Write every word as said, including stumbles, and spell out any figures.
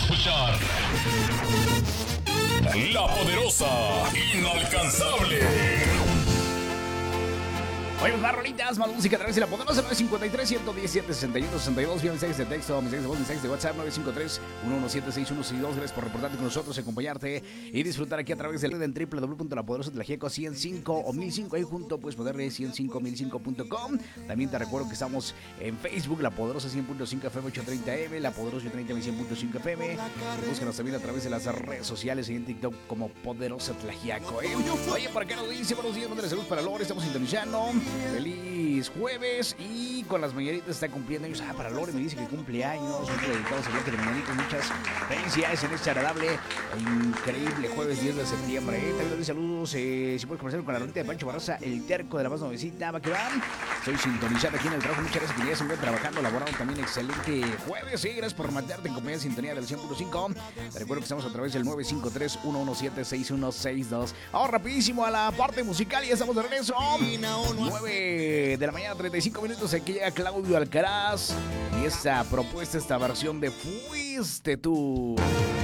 escuchar La Poderosa Inalcanzable. Oye, más rolitas, más música a través de La Poderosa. Nueve cinco tres, uno uno siete, seis uno sesenta y dos. Vía mensajes de texto, mensajes de voz, mensajes de WhatsApp. Nueve cinco tres, uno uno siete, seis uno seis dos. Gracias por reportarte con nosotros, acompañarte y disfrutar aquí a través del en doble u doble u doble u punto la poderosa tlaxiaco ciento cinco o mil cinco. Ahí junto puedes ponerle ciento cinco mil cinco punto com. También te recuerdo que estamos en Facebook, La Poderosa cien punto cinco F M ochocientos treinta M, La Poderosa treinta cien punto cinco F M. Búscanos también a través de las redes sociales y en TikTok como Poderosa Tlaxiaco. ¿eh? Oye, por acá nos dice buenos días, buenas saludos para Lore. Estamos sintonizando. Feliz jueves y con las mañanitas está cumpliendo años. Ah, para Lore me dice que cumple años. Siempre dedicados al bloque de mañanitas. Muchas felicidades en este agradable e increíble jueves diez de septiembre. ¿eh? También les saludos. Eh, si puedes conversar con la rolita de Pancho Barraza, el terco de la más nuevecita. Va que van. Estoy sintonizado aquí en el trabajo. Muchas gracias que ya se me trabajando, laborando también. Excelente jueves. Sí, gracias por mantenerte en compañía de sintonía del cien punto cinco. Te recuerdo que estamos a través del nueve cinco tres, uno uno siete, seis uno seis dos. Ahora rapidísimo a la parte musical. Ya estamos de regreso. nueve de la mañana, treinta y cinco minutos. Aquí llega Claudio Alcaraz y esta propuesta, esta versión de Fuiste Tú.